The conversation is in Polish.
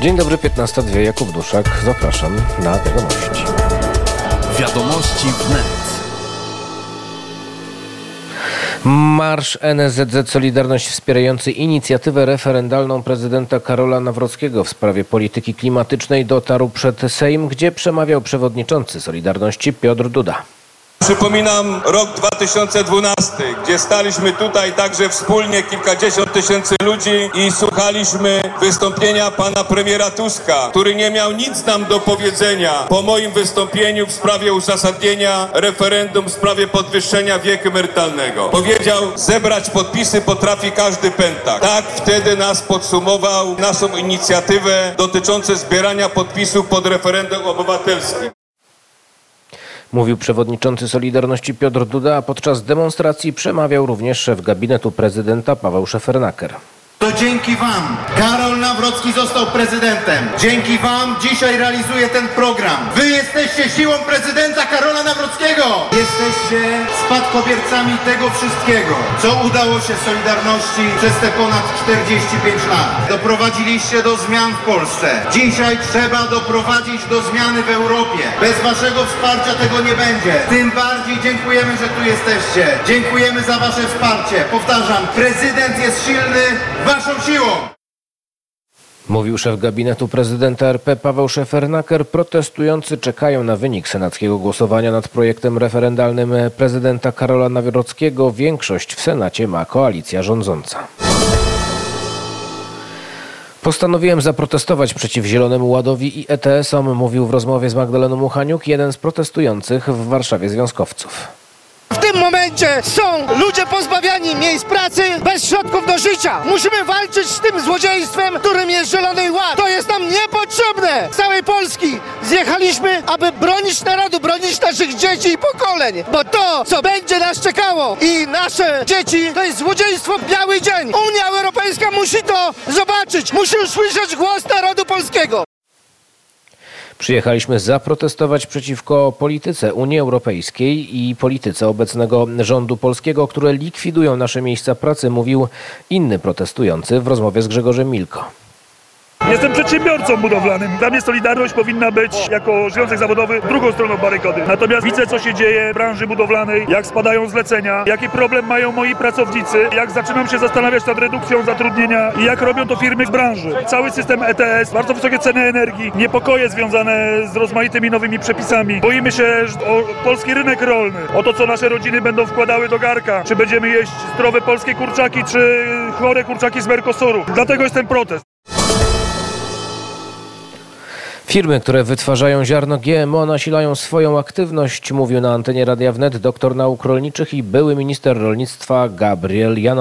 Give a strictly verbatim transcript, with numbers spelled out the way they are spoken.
Dzień dobry, piętnasta dwa, Jakub Duszak. Zapraszam na wiadomości. Wiadomości wnet. Marsz N S Z Z Solidarność wspierający inicjatywę referendalną prezydenta Karola Nawrockiego w sprawie polityki klimatycznej dotarł przed Sejm, gdzie przemawiał przewodniczący Solidarności Piotr Duda. Przypominam rok dwa tysiące dwunasty, gdzie staliśmy tutaj także wspólnie, kilkadziesiąt tysięcy ludzi i słuchaliśmy wystąpienia pana premiera Tuska, który nie miał nic nam do powiedzenia po moim wystąpieniu w sprawie uzasadnienia referendum w sprawie podwyższenia wieku emerytalnego. Powiedział, zebrać podpisy potrafi każdy pętak. Tak wtedy nas podsumował naszą inicjatywę dotyczącą zbierania podpisów pod referendum obywatelskim. Mówił przewodniczący Solidarności Piotr Duda, a podczas demonstracji przemawiał również szef gabinetu prezydenta Paweł Szefernaker. To dzięki wam Karol Nawrocki został prezydentem. Dzięki wam dzisiaj realizuje ten program. Wy jesteście siłą prezydenta Karola Nawrockiego. Jesteście spadkobiercami tego wszystkiego, co udało się Solidarności przez te ponad czterdzieści pięć lat. Doprowadziliście do zmian w Polsce. Dzisiaj trzeba doprowadzić do zmiany w Europie. Bez waszego wsparcia tego nie będzie. Tym bardziej dziękujemy, że tu jesteście. Dziękujemy za wasze wsparcie. Powtarzam, prezydent jest silny waszą siłą. Mówił szef gabinetu prezydenta R P Paweł Szefernaker. Protestujący czekają na wynik senackiego głosowania nad projektem referendalnym prezydenta Karola Nawrockiego. Większość w Senacie ma koalicja rządząca. Postanowiłem zaprotestować przeciw Zielonemu Ładowi i E T S-om, mówił w rozmowie z Magdaleną Muchaniuk jeden z protestujących w Warszawie związkowców. W tym momencie są ludzie pozbawiani miejsc pracy, bez środków do życia. Musimy walczyć z tym złodziejstwem, którym jest Zielony Ład. To jest nam niepotrzebne. Z całej Polski zjechaliśmy, aby bronić narodu, bronić naszych dzieci i pokoleń. Bo to, co będzie nas czekało i nasze dzieci, to jest złodziejstwo w biały dzień. Unia Europejska musi to zobaczyć. Musi usłyszeć głos narodu polskiego. Przyjechaliśmy zaprotestować przeciwko polityce Unii Europejskiej i polityce obecnego rządu polskiego, które likwidują nasze miejsca pracy, mówił inny protestujący w rozmowie z Grzegorzem Milko. Jestem przedsiębiorcą budowlanym. Dla mnie Solidarność powinna być jako związek zawodowy drugą stroną barykady. Natomiast widzę, co się dzieje w branży budowlanej, jak spadają zlecenia, jaki problem mają moi pracownicy, jak zaczynam się zastanawiać nad redukcją zatrudnienia i jak robią to firmy z branży. Cały system E T S, bardzo wysokie ceny energii, niepokoje związane z rozmaitymi nowymi przepisami. Boimy się o polski rynek rolny, o to, co nasze rodziny będą wkładały do garka. Czy będziemy jeść zdrowe polskie kurczaki, czy chore kurczaki z Mercosuru. Dlatego jest ten protest. Firmy, które wytwarzają ziarno G M O, nasilają swoją aktywność, mówił na antenie Radia Wnet doktor nauk rolniczych i były minister rolnictwa Gabriel Janowski.